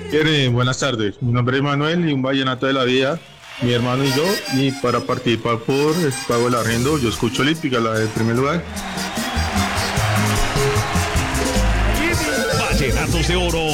Buenas tardes. Mi nombre es Manuel y un vallenato de la vida, mi hermano y yo. Y para participar por el pago del arriendo, yo escucho Olímpica, la del primer lugar. Vallenatos de Oro.